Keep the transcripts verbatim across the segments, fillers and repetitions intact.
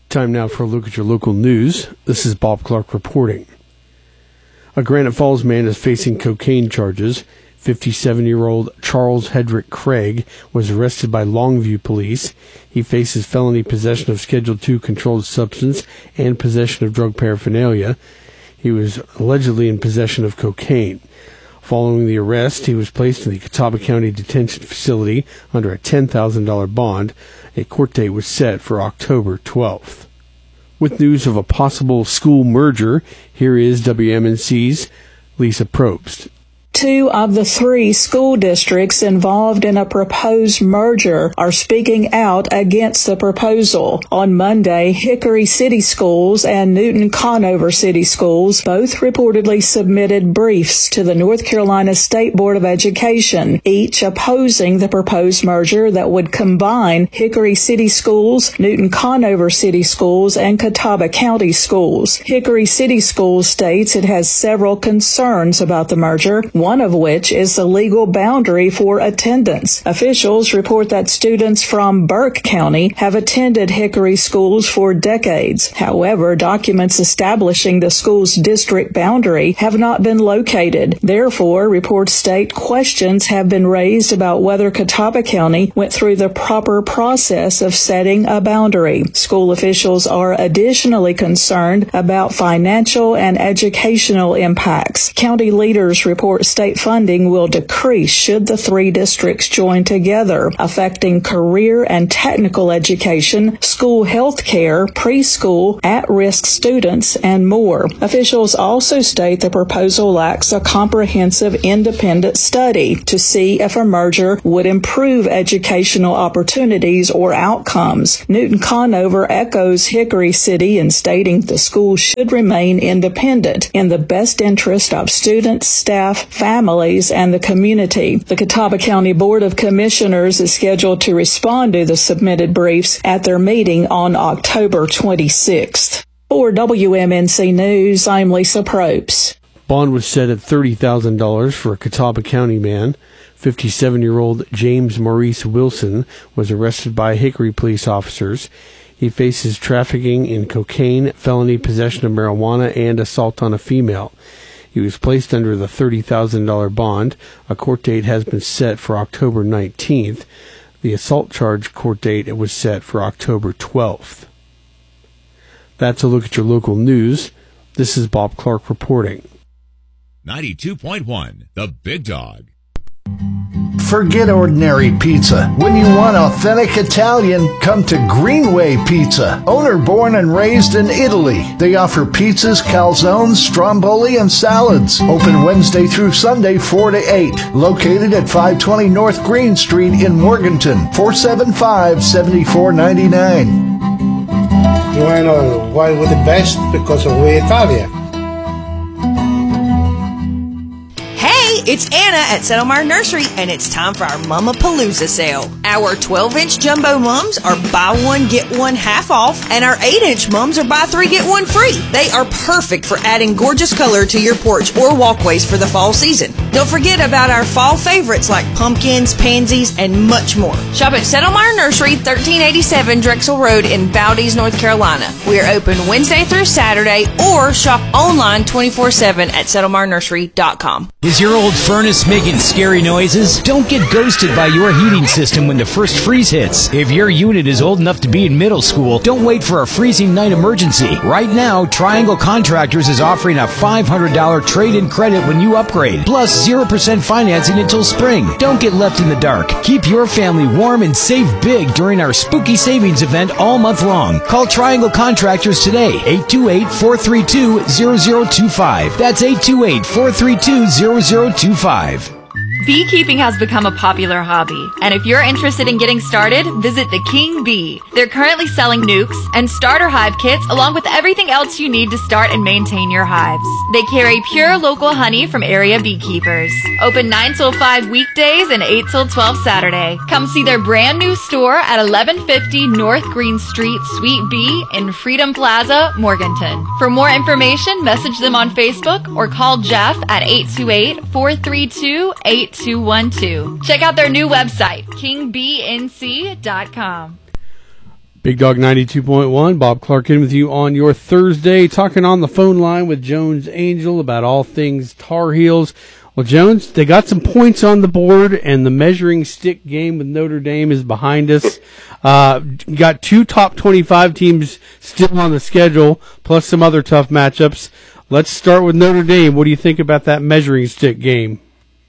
Time now for a look at your local news. This is Bob Clark reporting. A Granite Falls man is facing cocaine charges. fifty-seven-year-old Charles Hedrick Craig was arrested by Longview police. He faces felony possession of Schedule two controlled substance and possession of drug paraphernalia. He was allegedly in possession of cocaine. Following the arrest, he was placed in the Catawba County Detention Facility under a ten thousand dollars bond. A court date was set for October twelfth. With news of a possible school merger, here is W M N C's Lisa Probst. Two of the three school districts involved in a proposed merger are speaking out against the proposal. On Monday, Hickory City Schools and Newton Conover City Schools both reportedly submitted briefs to the North Carolina State Board of Education, each opposing the proposed merger that would combine Hickory City Schools, Newton Conover City Schools, and Catawba County Schools. Hickory City Schools states it has several concerns about the merger, one of which is the legal boundary for attendance. Officials report that students from Burke County have attended Hickory schools for decades. However, documents establishing the school's district boundary have not been located. Therefore, reports state questions have been raised about whether Catawba County went through the proper process of setting a boundary. School officials are additionally concerned about financial and educational impacts. County leaders report state funding will decrease should the three districts join together, affecting career and technical education, school health care, preschool, at-risk students, and more. Officials also state the proposal lacks a comprehensive independent study to see if a merger would improve educational opportunities or outcomes. Newton Conover echoes Hickory City in stating the school should remain independent in the best interest of students, staff, families, and the community. The Catawba County Board of Commissioners is scheduled to respond to the submitted briefs at their meeting on October twenty-sixth. For W M N C News, I'm Lisa Probst. Bond was set at thirty thousand dollars for a Catawba County man. fifty-seven-year-old James Maurice Wilson was arrested by Hickory police officers. He faces trafficking in cocaine, felony possession of marijuana, and assault on a female. He was placed under the thirty thousand dollars bond. A court date has been set for October nineteenth. The assault charge court date was set for October twelfth. That's a look at your local news. This is Bob Clark reporting. ninety-two point one, The Big Dog. Forget ordinary pizza. When you want authentic Italian, come to Greenway Pizza. Owner born and raised in Italy. They offer pizzas, calzones, stromboli, and salads. Open Wednesday through Sunday, four to eight. Located at five twenty North Green Street in Morganton. four seven five, seven four nine nine. You want to know why we're the best? Because we're Italian. It's Anna at Settlemire Nursery, and it's time for our Mama Palooza sale. Our twelve-inch jumbo mums are buy one, get one half off, and our eight-inch mums are buy three, get one free. They are perfect for adding gorgeous color to your porch or walkways for the fall season. Don't forget about our fall favorites like pumpkins, pansies, and much more. Shop at Settlemire Nursery, thirteen eighty-seven Drexel Road in Valdez, North Carolina. We are open Wednesday through Saturday, or shop online twenty-four seven at settlemire nursery dot com. Is your old furnace making scary noises? Don't get ghosted by your heating system when the first freeze hits. If your unit is old enough to be in middle school, don't wait for a freezing night emergency. Right now, Triangle Contractors is offering a five hundred dollars trade-in credit when you upgrade, plus zero percent financing until spring. Don't get left in the dark. Keep your family warm and save big during our spooky savings event all month long. Call Triangle Contractors today, eight two eight, four three two, zero zero two five. That's eight two eight, four three two, zero zero two five. Beekeeping has become a popular hobby, and if you're interested in getting started, visit the King Bee. They're currently selling nukes and starter hive kits along with everything else you need to start and maintain your hives. They carry pure local honey from area beekeepers. Open nine till five weekdays and eight till twelve Saturday. Come see their brand new store at eleven fifty North Green Street, Suite B in Freedom Plaza, Morganton. For more information, message them on Facebook or call Jeff at eight two eight, four three two, eight two one two. Check out their new website, king b n c dot com. Big Dog ninety-two point one, Bob Clark in with you on your Thursday, talking on the phone line with Jones Angell about all things Tar Heels. Well, Jones, they got some points on the board, and the measuring stick game with Notre Dame is behind us. Uh, got two top twenty-five teams still on the schedule, plus some other tough matchups. Let's start with Notre Dame. What do you think about that measuring stick game?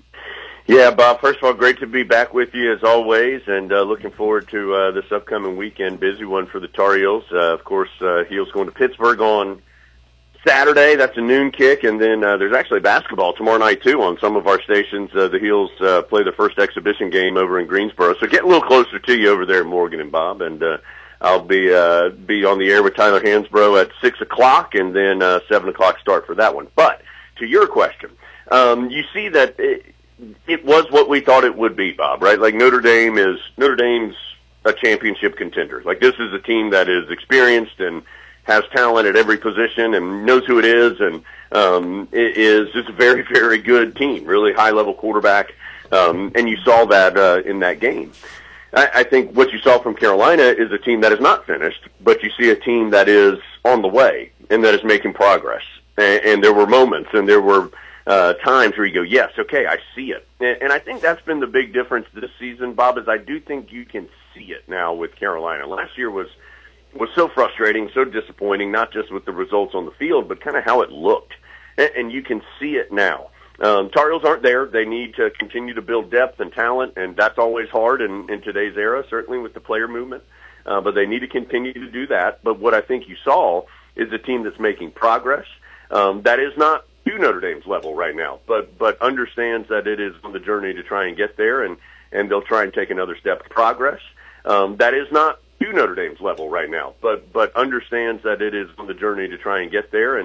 Yeah, Bob, first of all, great to be back with you as always, and uh, looking forward to uh, this upcoming weekend, busy one for the Tar Heels. Uh, of course, uh, Heels going to Pittsburgh on Saturday. That's a noon kick, and then uh, there's actually basketball tomorrow night, too, on some of our stations. Uh, the Heels uh, play their first exhibition game over in Greensboro, so get a little closer to you over there, Morgan and Bob, and uh, I'll be uh, be on the air with Tyler Hansbrough at six o'clock, and then uh, seven o'clock start for that one. But to your question, um, you see that it, it was what we thought it would be, Bob, right? Like Notre Dame is Notre Dame's a championship contender. Like this is a team that is experienced and has talent at every position and knows who it is, and um, it is just a very, very good team, really high-level quarterback, um, and you saw that uh, in that game. I, I think what you saw from Carolina is a team that is not finished, but you see a team that is on the way and that is making progress. And, and there were moments and there were uh, times where you go, yes, okay, I see it. And, and I think that's been the big difference this season, Bob, is I do think you can see it now with Carolina. Last year was was so frustrating, so disappointing, not just with the results on the field, but kind of how it looked. And, and you can see it now. Um, Tar Heels aren't there. They need to continue to build depth and talent, and that's always hard in, in today's era, certainly with the player movement. Uh, but they need to continue to do that. But what I think you saw is a team that's making progress. Um, that is not to Notre Dame's level right now, but but understands that it is on the journey to try and get there, and, and they'll try and take another step of progress. Um, that is not to Notre Dame's level right now, but but understands that it is on the journey to try and get there, and,